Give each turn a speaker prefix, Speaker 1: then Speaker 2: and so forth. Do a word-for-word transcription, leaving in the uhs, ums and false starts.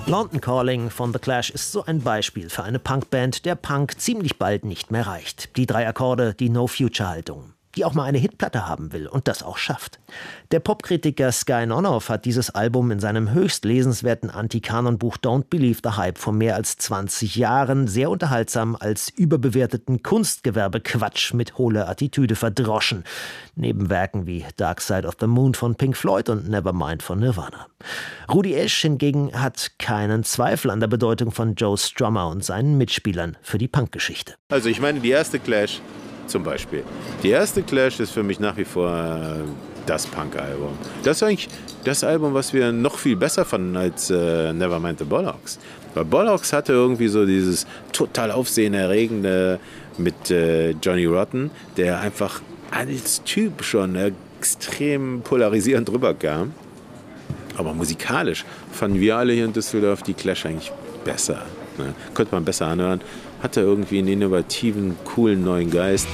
Speaker 1: London Calling von The Clash ist so ein Beispiel für eine Punkband, der Punk ziemlich bald nicht mehr reicht. Die drei Akkorde, die No-Future-Haltung. Die auch mal eine Hitplatte haben will und das auch schafft. Der Popkritiker Sky Nonoff hat dieses Album in seinem höchst lesenswerten Anti-Kanon-Buch Don't Believe the Hype vor mehr als zwanzig Jahren sehr unterhaltsam als überbewerteten Kunstgewerbequatsch mit hohler Attitüde verdroschen. Neben Werken wie Dark Side of the Moon von Pink Floyd und Nevermind von Nirvana. Rudi Esch hingegen hat keinen Zweifel an der Bedeutung von Joe Strummer und seinen Mitspielern für die Punkgeschichte.
Speaker 2: Also ich meine, die erste Clash zum Beispiel. Die erste Clash ist für mich nach wie vor äh, das Punk-Album. Das ist eigentlich das Album, was wir noch viel besser fanden als äh, Nevermind the Bollocks. Weil Bollocks hatte irgendwie so dieses total aufsehenerregende mit äh, Johnny Rotten, der einfach als Typ schon äh, extrem polarisierend rüberkam. Aber musikalisch fanden wir alle hier in Düsseldorf die Clash eigentlich besser. Ne? Könnte man besser anhören. Hatte irgendwie einen innovativen, coolen neuen Geist.